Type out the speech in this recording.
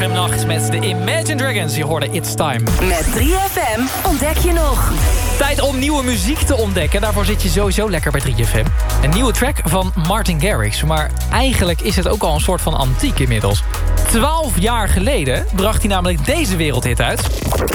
Nacht met de Imagine Dragons. Je hoorde It's Time. Met 3FM ontdek je nog. Tijd om nieuwe muziek te ontdekken. Daarvoor zit je sowieso lekker bij 3FM. Een nieuwe track van Martin Garrix. Maar eigenlijk is het ook al een soort van antiek inmiddels. 12 jaar geleden bracht hij namelijk deze wereldhit uit.